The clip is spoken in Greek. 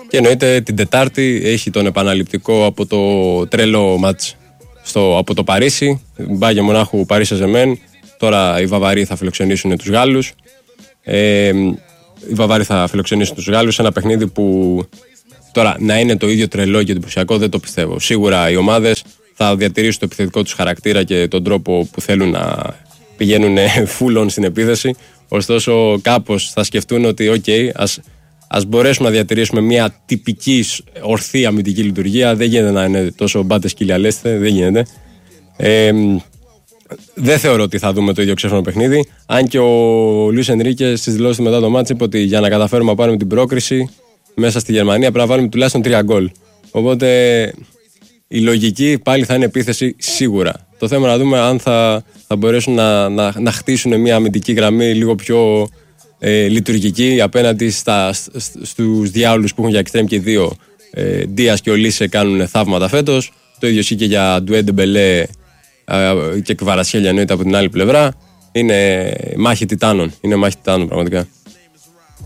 Και εννοείται την Τετάρτη έχει τον επαναληπτικό από το τρελό μάτς από το Παρίσι, Μπάγερν Μονάχου, Παρί Σεν-Ζερμέν. Τώρα οι Βαβαροί θα φιλοξενήσουν τους Γάλλους. Οι Βαβαροί θα φιλοξενήσουν τους Γάλλους. Ένα παιχνίδι που τώρα να είναι το ίδιο τρελό και εντυπωσιακό δεν το πιστεύω. Σίγουρα οι ομάδες θα διατηρήσουν το επιθετικό τους χαρακτήρα και τον τρόπο που θέλουν να πηγαίνουν full on στην επίθεση. Ωστόσο, κάπως θα σκεφτούν ότι ας μπορέσουμε να διατηρήσουμε μια τυπική ορθή αμυντική λειτουργία. Δεν γίνεται να είναι τόσο μπάτε σκυλιαλέστε, δεν γίνεται. Δεν θεωρώ ότι θα δούμε το ίδιο ξέφρενο παιχνίδι. Αν και ο Λουίς Ενρίκε στις δηλώσεις μετά το μάτς είπε ότι για να καταφέρουμε να πάρουμε την πρόκριση μέσα στη Γερμανία πρέπει να βάλουμε τουλάχιστον 3 γκολ. Οπότε η λογική πάλι θα είναι επίθεση σίγουρα. Το θέμα να δούμε αν θα μπορέσουν να χτίσουν μια αμυντική γραμμή λίγο πιο λειτουργική απέναντι στους διάολους που έχουν για εξτρέμ και δύο. Ντίας και ο Λίσε κάνουν θαύματα φέτος. Το ίδιο ισχύει και για Ντουέντε Μπελέ και Κβαρασχέλια εννοείται από την άλλη πλευρά. Είναι μάχη τιτάνων. Είναι μάχη τιτάνων πραγματικά.